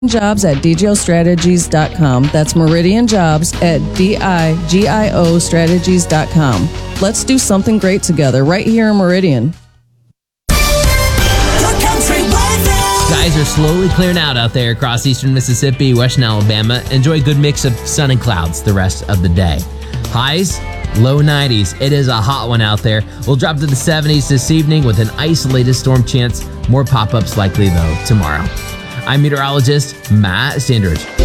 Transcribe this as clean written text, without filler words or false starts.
Jobs at digiostrategies.com. That's Meridian Jobs at digiostrategies.com. Let's do something great together right here in Meridian. Skies are slowly clearing out there across eastern Mississippi, western Alabama. Enjoy a good mix of sun and clouds the rest of the day. Highs, low 90s. It is a hot one out there. We'll drop to the 70s this evening with an isolated storm chance. More pop-ups likely, though, tomorrow. I'm meteorologist Matt Standridge.